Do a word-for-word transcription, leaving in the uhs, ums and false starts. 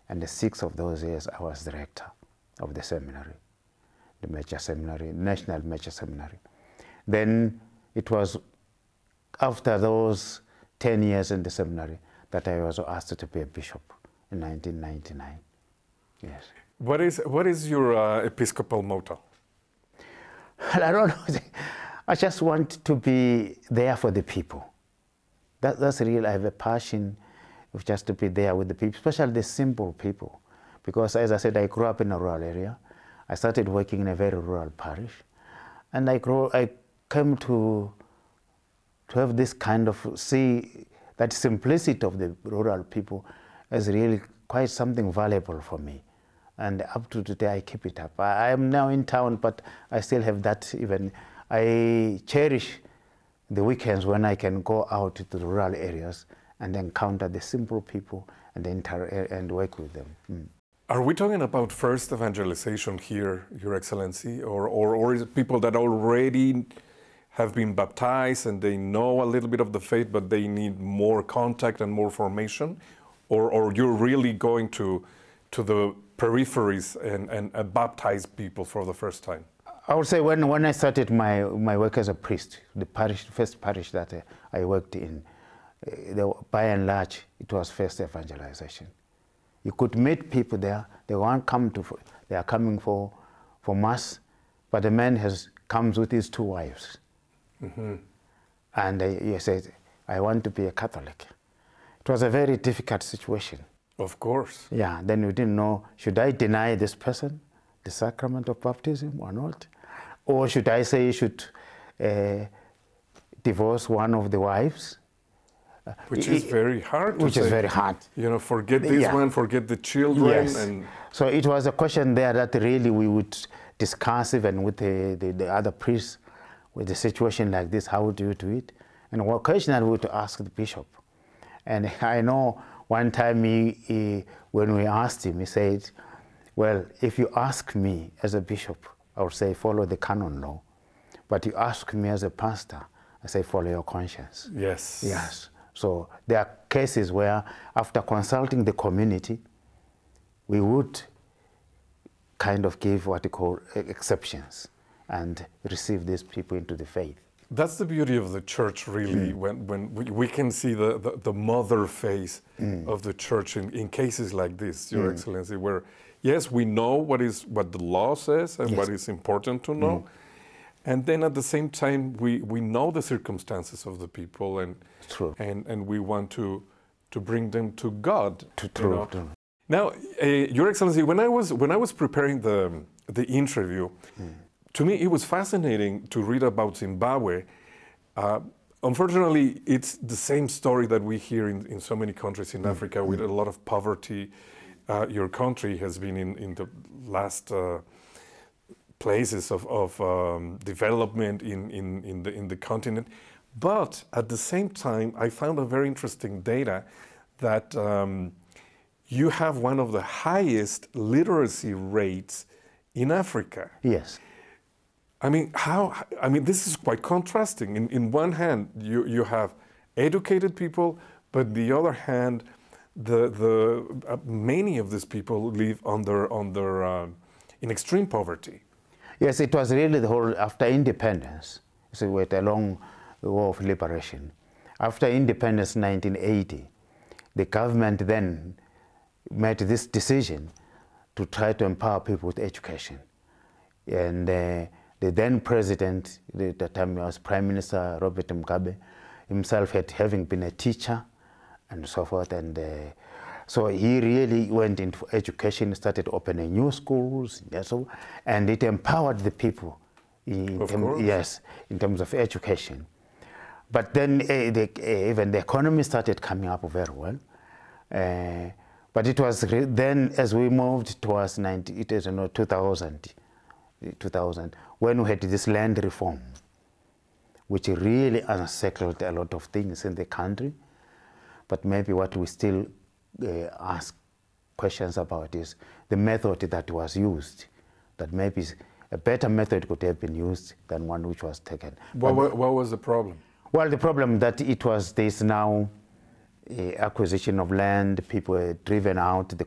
And the six of those years, I was director of the seminary, the major seminary, National Major Seminary. Then it was after those ten years in the seminary that I was asked to be a bishop in nineteen ninety-nine. Yes. What is, what is your uh, episcopal motto? I don't know. I just want to be there for the people. That, that's real. I have a passion of just to be there with the people, especially the simple people. Because as I said, I grew up in a rural area. I started working in a very rural parish. And I, grew, I came to, to have this kind of, see that simplicity of the rural people as really quite something valuable for me. And up to today, I keep it up. I, I am now in town, but I still have that even. I cherish the weekends when I can go out to the rural areas and encounter the simple people and, inter and work with them. Mm. Are we talking about first evangelization here, Your Excellency, or, or, or is it people that already have been baptized and they know a little bit of the faith, but they need more contact and more formation? Or, or you're really going to, to the peripheries and, and, and baptize people for the first time? I would say when, when I started my, my work as a priest, the parish, first parish that uh, I worked in, uh, the, by and large, it was first evangelization. You could meet people there, they won't come to, they are coming for, for mass, but the man has, comes with his two wives. Mm-hmm. And uh, he said, I want to be a Catholic. It was a very difficult situation. Of course. Yeah, then we didn't know, should I deny this person the sacrament of baptism or not? Or should I say you should uh, divorce one of the wives? Which is very hard to Which say. is very hard. You know, forget this yeah. one, forget the children. Yes. And so it was a question there that really we would discuss even with the, the, the other priests, with a situation like this, how do you do it? And occasionally we would ask the bishop. And I know one time he, he, when we asked him, he said, well, if you ask me as a bishop, I would say follow the canon law. But you ask me as a pastor, I say follow your conscience. yes. Yes. So there are cases where after consulting the community, we would kind of give what you call exceptions and receive these people into the faith. That's the beauty of the church, really, mm. when, when we, we can see the, the, the mother face mm. of the church in, in cases like this, Your mm. Excellency, where, yes, we know what is what the law says and yes. what is important to know, mm. and then at the same time, we, we know the circumstances of the people, and True. and, and we want to, to bring them to God. To true, you know? true. Now, uh, Your Excellency, when I was, when I was preparing the, the interview, mm. to me, it was fascinating to read about Zimbabwe. Uh, unfortunately, it's the same story that we hear in, in so many countries in mm. Africa with mm. a lot of poverty. Uh, your country has been in, in the last uh, places of, of um, development in, in, in, the, in the continent. But at the same time, I found a very interesting data that um, you have one of the highest literacy rates in Africa. Yes. I mean, how, I mean, this is quite contrasting. In, in one hand, you, you have educated people, but the other hand, the, the, uh, many of these people live under, under uh, in extreme poverty. Yes, it was really the whole, after independence, so with a long war of liberation. After independence in nineteen eighty, the government then made this decision to try to empower people with education. And uh, the then president, the, the time was Prime Minister Robert Mugabe, himself had having been a teacher and so forth. And uh, so he really went into education, started opening new schools, and, so, and it empowered the people. In of term, course. Yes, in terms of education. But then uh, the, uh, even the economy started coming up very well. Uh, but it was then as we moved towards ninety, it is, you know, two thousand, two thousand, when we had this land reform, which really unsettled a lot of things in the country. But maybe what we still uh, ask questions about is the method that was used, that maybe a better method could have been used than one which was taken. What, what, what was the problem? Well, the problem that it was this now uh, acquisition of land, people were driven out, the